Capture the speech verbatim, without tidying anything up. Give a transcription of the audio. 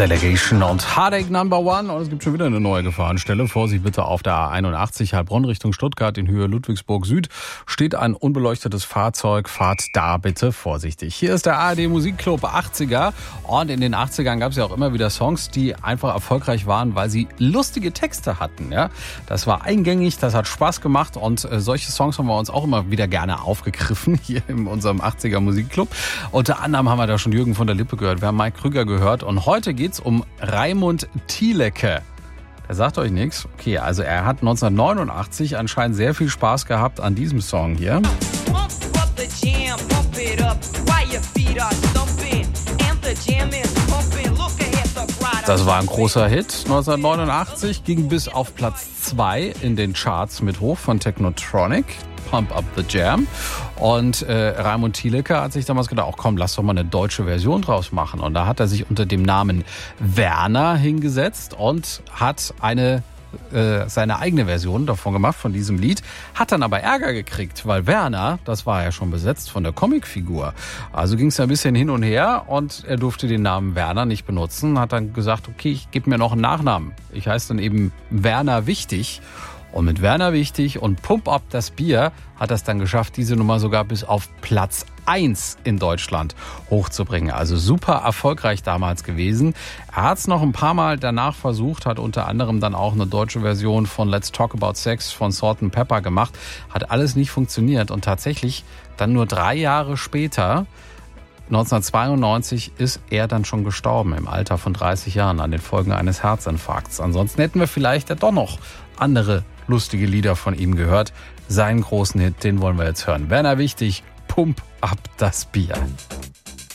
Delegation und Heartache Number One. Und es gibt schon wieder eine neue Gefahrenstelle. Vorsicht bitte auf der A einundachtzig Heilbronn Richtung Stuttgart in Höhe Ludwigsburg Süd. Steht ein unbeleuchtetes Fahrzeug. Fahrt da bitte vorsichtig. Hier ist der A R D Musikclub achtziger. Und in den achtzigern gab es ja auch immer wieder Songs, die einfach erfolgreich waren, weil sie lustige Texte hatten. Ja, das war eingängig, das hat Spaß gemacht. Und äh, solche Songs haben wir uns auch immer wieder gerne aufgegriffen hier in unserem achtziger Musikclub. Unter anderem haben wir da schon Jürgen von der Lippe gehört. Wir haben Mike Krüger gehört. Und heute geht es um Raimund Thielecke. Der sagt euch nichts? Okay, also er hat neunzehnhundertneunundachtzig anscheinend sehr viel Spaß gehabt an diesem Song hier. Das war ein großer Hit. neunzehnhundertneunundachtzig ging bis auf Platz zwei in den Charts mit hoch von Technotronic. Pump Up the Jam. Und äh, Raimund Thielecke hat sich damals gedacht, oh komm, lass doch mal eine deutsche Version draus machen. Und da hat er sich unter dem Namen Werner hingesetzt und hat eine äh, seine eigene Version davon gemacht, von diesem Lied. Hat dann aber Ärger gekriegt, weil Werner, das war ja schon besetzt von der Comicfigur. Also ging es ein bisschen hin und her und er durfte den Namen Werner nicht benutzen. Hat dann gesagt, okay, ich gebe mir noch einen Nachnamen. Ich heiße dann eben Werner Wichtig. Und mit Werner Wichtig und Pump Up das Bier hat er es dann geschafft, diese Nummer sogar bis auf Platz eins in Deutschland hochzubringen. Also super erfolgreich damals gewesen. Er hat es noch ein paar Mal danach versucht, hat unter anderem dann auch eine deutsche Version von Let's Talk About Sex von Salt and Pepper gemacht. Hat alles nicht funktioniert und tatsächlich dann nur drei Jahre später, neunzehnhundertzweiundneunzig, ist er dann schon gestorben im Alter von dreißig Jahren an den Folgen eines Herzinfarkts. Ansonsten hätten wir vielleicht ja doch noch andere lustige Lieder von ihm gehört. Seinen großen Hit, den wollen wir jetzt hören. Werner Wichtig, Pump Up das Bier.